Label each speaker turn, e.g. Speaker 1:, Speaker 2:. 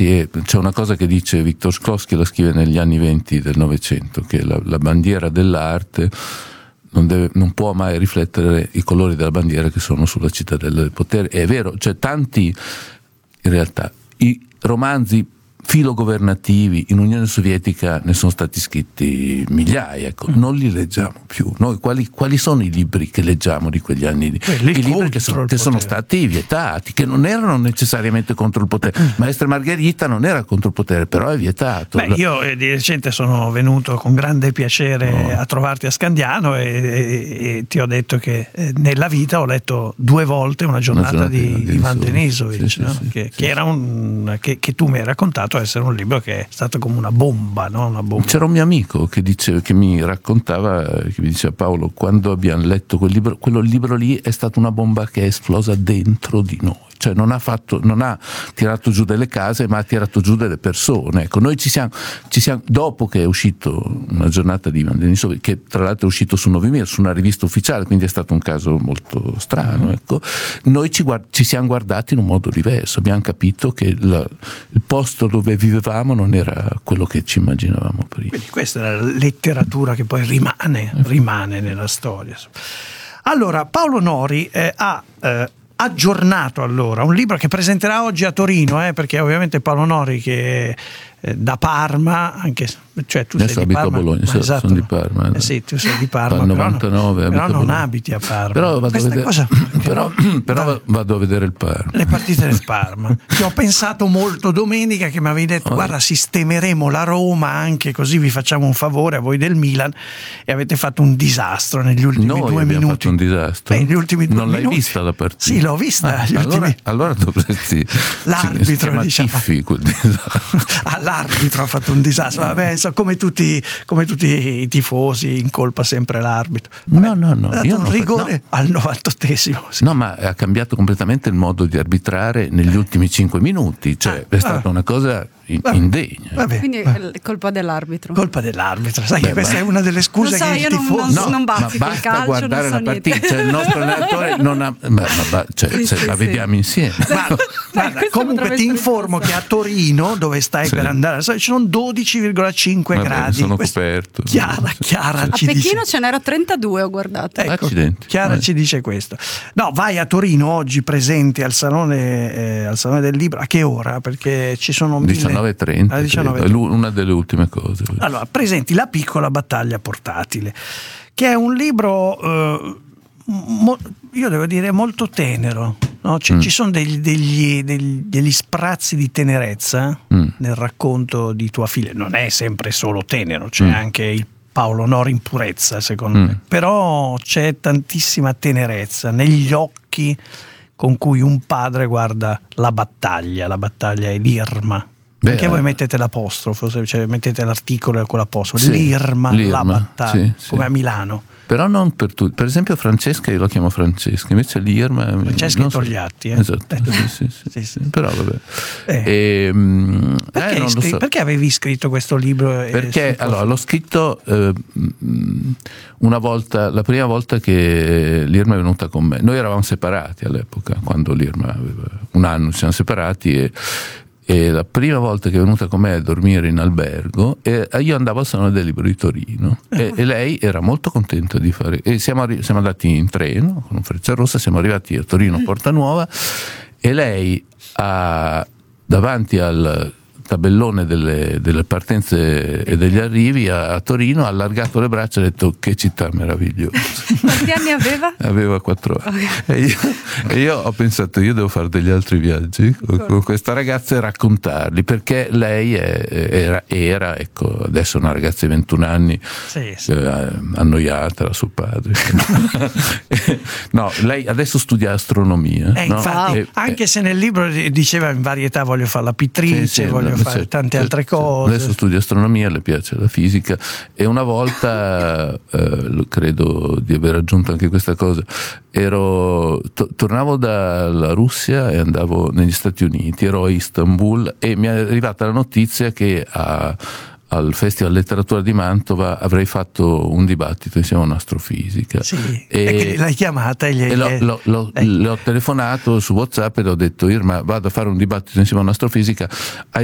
Speaker 1: Sì, c'è una cosa che dice Viktor Shklovsky, la scrive negli anni 20 del Novecento, che la bandiera dell'arte non può mai riflettere i colori della bandiera che sono sulla cittadella del potere. È vero, c'è tanti, in realtà, i romanzi filogovernativi in Unione Sovietica ne sono stati scritti migliaia, ecco. Non li leggiamo più. Noi quali sono i libri che leggiamo di quegli anni? I libri che sono stati vietati, che non erano necessariamente contro il potere. Maestra Margherita non era contro il potere, però è vietato.
Speaker 2: Io di recente sono venuto con grande piacere a trovarti a Scandiano e ti ho detto che nella vita ho letto 2 volte una giornata di Ivan Denisovic, no? Che era che tu mi hai raccontato essere un libro che è stato come una bomba, no? Una bomba.
Speaker 1: C'era un mio amico che mi raccontava, che mi diceva: Paolo, quando abbiamo letto quel libro lì è stata una bomba che è esplosa dentro di noi, cioè non ha tirato giù delle case, ma ha tirato giù delle persone. Ecco, noi ci siamo dopo che è uscito una giornata di Ivan Denisovic, che tra l'altro è uscito su Novimir, su una rivista ufficiale, quindi è stato un caso molto strano, ecco. Noi ci siamo guardati in un modo diverso, abbiamo capito che il posto dove vivevamo non era quello che ci immaginavamo prima.
Speaker 2: Quindi questa è la letteratura che poi rimane nella storia. Allora, Paolo Nori ha aggiornato allora un libro che presenterà oggi a Torino, perché ovviamente Paolo Nori, che da Parma, anche cioè tu
Speaker 1: adesso
Speaker 2: sei di Parma,
Speaker 1: a Bologna,
Speaker 2: esatto.
Speaker 1: sono di Parma.
Speaker 2: Sì, tu sei di Parma,
Speaker 1: dal 99,
Speaker 2: però non abiti a Parma.
Speaker 1: Però vado a vedere il Parma.
Speaker 2: Le partite del Parma. Ti ho pensato molto domenica, che mi avevi detto: guarda, sistemeremo la Roma, anche così vi facciamo un favore a voi del Milan, e avete fatto un disastro negli ultimi 2 minuti.
Speaker 1: Fatto un disastro.
Speaker 2: Negli ultimi 2
Speaker 1: non
Speaker 2: minuti.
Speaker 1: L'hai vista la partita?
Speaker 2: Sì, l'ho vista.
Speaker 1: Allora dovresti.
Speaker 2: L'arbitro, diciamo. L'arbitro ha fatto un disastro. Vabbè, insomma, come tutti i tifosi, incolpa sempre l'arbitro.
Speaker 1: No,
Speaker 2: ha dato un rigore al 98esimo. Sì.
Speaker 1: No, ma ha cambiato completamente il modo di arbitrare negli ultimi 5 minuti, cioè è stata una cosa indegna.
Speaker 3: Quindi è colpa dell'arbitro.
Speaker 2: Colpa dell'arbitro, sai che questa è una delle scuse che il tifoso.
Speaker 3: Non bazzico
Speaker 1: ma
Speaker 3: il
Speaker 1: basta
Speaker 3: calcio,
Speaker 1: guardare
Speaker 3: non so
Speaker 1: la partita, cioè il nostro allenatore non ha la vediamo insieme.
Speaker 2: Guarda, comunque ti informo che a Torino, dove stai per andare, ci sono 12,5 gradi.
Speaker 1: Sono coperto.
Speaker 2: Chiara
Speaker 3: a
Speaker 2: ci
Speaker 3: Pechino
Speaker 2: dice.
Speaker 3: ce n'era 32, ho guardato.
Speaker 2: Ecco,
Speaker 1: accidenti.
Speaker 2: Chiara ci dice questo. No, vai a Torino oggi, presente al Salone del Libro. A che ora? Perché ci sono
Speaker 1: 19:30. Una delle ultime cose.
Speaker 2: Allora, presenti La piccola battaglia portatile, che è un libro io devo dire molto tenero, no? Ci sono degli sprazzi di tenerezza nel racconto di tua figlia. Non è sempre solo tenero, c'è anche il Paolo Nori in purezza, secondo me, però c'è tantissima tenerezza negli occhi con cui un padre guarda la battaglia è l'Irma. Perché voi mettete l'apostrofo, cioè mettete l'articolo con l'apostrofo, l'Irma, la battaglia, come a Milano.
Speaker 1: Però non per tutti. Per esempio Francesca, io lo chiamo Francesca, invece l'Irma
Speaker 2: Francesca Togliatti.
Speaker 1: Esatto. Sì. Però vabbè.
Speaker 2: Perché avevi scritto questo libro?
Speaker 1: Perché l'ho scritto una volta, la prima volta che l'Irma è venuta con me. Noi eravamo separati all'epoca, quando l'Irma aveva 1 anno, ci siamo separati, e la prima volta che è venuta con me a dormire in albergo, io andavo al Salone del Libro di Torino e lei era molto contenta di fare, e siamo andati in treno con un Frecciarossa, siamo arrivati a Torino Porta Nuova, e lei davanti al tabellone delle partenze e degli arrivi a Torino ha allargato le braccia e ha detto: che città meravigliosa.
Speaker 3: Quanti anni aveva?
Speaker 1: Aveva 4 anni. Okay. E io ho pensato: io devo fare degli altri viaggi con questa ragazza e raccontarli, perché lei era ecco, adesso è una ragazza di 21 anni, annoiata da suo padre. No, lei adesso studia astronomia,
Speaker 2: infatti, anche se nel libro diceva in varietà: voglio fare la pittrice, voglio fare tante altre cose.
Speaker 1: Adesso studia astronomia, le piace la fisica, e una volta credo di aver aggiunto anche questa cosa, tornavo dalla Russia e andavo negli Stati Uniti, ero a Istanbul, e mi è arrivata la notizia che al Festival Letteratura di Mantova avrei fatto un dibattito insieme a un'astrofisica.
Speaker 2: E l'hai chiamata e
Speaker 1: le ho telefonato su WhatsApp e le ho detto: Irma, vado a fare un dibattito insieme a un'astrofisica,